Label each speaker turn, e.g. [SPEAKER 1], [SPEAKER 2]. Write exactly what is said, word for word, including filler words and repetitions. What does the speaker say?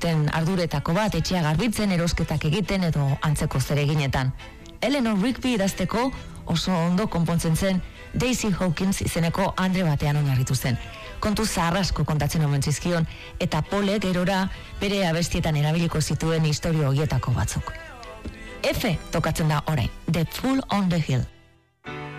[SPEAKER 1] zuten arduretako bat etxea garbitzen, erosketak egiten edo antzeko zereginetan. Eleanor Rigby idazteko oso ondo konpontzen zen Daisy Hawkins izeneko andre batean oinarritu zen. Kontu zaharrasko kontatzen omen zizkion, eta Paulek gerora bere abestietan erabiliko zituen istorio horietako batzuk. F tokatzen da orain, The Fool on the Hill.